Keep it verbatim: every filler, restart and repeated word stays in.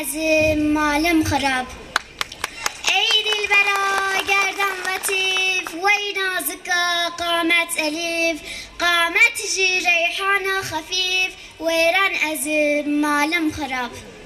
ازم مالم خراب. ای دلبرا گردن لطیف وی نازکا قامت اليف قامت جي ريحانة خفيف ويران ازم مالم خراب.